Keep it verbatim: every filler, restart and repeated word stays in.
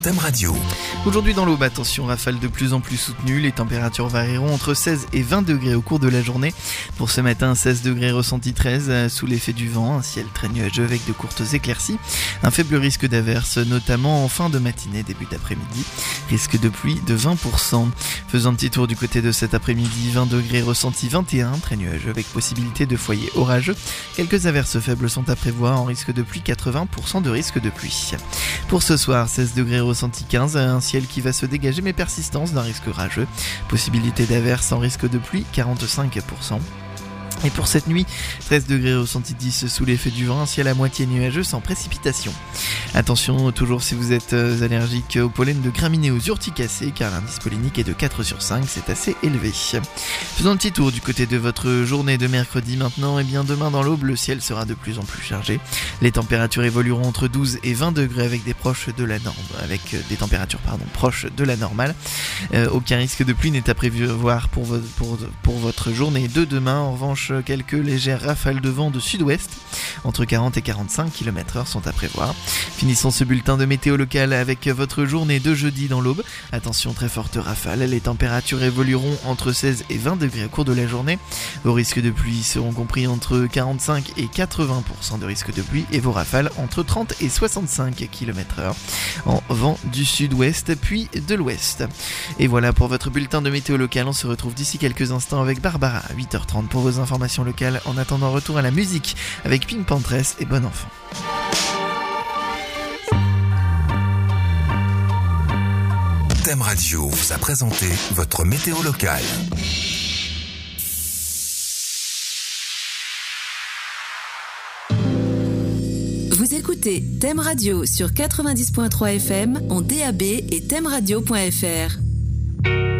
Thème Radio. Aujourd'hui dans l'Aube, attention, rafales de plus en plus soutenues. Les températures varieront entre seize et vingt degrés au cours de la journée. Pour ce matin, seize degrés ressenti treize sous l'effet du vent. Un ciel très nuageux avec de courtes éclaircies. Un faible risque d'averse, notamment en fin de matinée, début d'après-midi. Risque de pluie de vingt pour cent. Faisons un petit tour du côté de cet après-midi. vingt degrés ressenti vingt et un, très nuageux avec possibilité de foyer orageux. Quelques averses faibles sont à prévoir. En risque de pluie, quatre-vingts pour cent de risque de pluie. Pour ce soir, seize degrés ressenti quinze, un ciel qui va se dégager mais persistance d'un risque orageux. Possibilité d'averse en risque de pluie, quarante-cinq pour cent. Et pour cette nuit, treize degrés ressenti dix sous l'effet du vent, un ciel à moitié nuageux sans précipitation. Attention toujours si vous êtes allergique au pollen de graminées aux urticacées, car l'indice pollinique est de quatre sur cinq, c'est assez élevé. Faisons un petit tour du côté de votre journée de mercredi maintenant. Et bien demain dans l'Aube, le ciel sera de plus en plus chargé. Les températures évolueront entre douze et vingt degrés avec des proches de la norme, avec des températures pardon, proches de la normale. Euh, aucun risque de pluie n'est à prévoir pour, vo- pour, pour votre journée de demain. En revanche, quelques légères rafales de vent de sud-ouest, entre quarante et quarante-cinq kilomètres heure sont à prévoir. Finissons ce bulletin de météo local avec votre journée de jeudi dans l'Aube. Attention, très forte rafale, les températures évolueront entre seize et vingt degrés au cours de la journée. Vos risques de pluie seront compris entre quarante-cinq et quatre-vingts pour cent de risque de pluie et vos rafales entre trente et soixante-cinq kilomètres heure en vent du sud-ouest puis de l'ouest. Et voilà pour votre bulletin de météo local. On se retrouve d'ici quelques instants avec Barbara à huit heures trente pour vos informations locales. En attendant, retour à la musique avec Pink Panthers et Bon Enfant. Thème Radio vous a présenté votre météo locale. Vous écoutez Thème Radio sur quatre-vingt-dix point trois F M en D A B et thème radio point F R.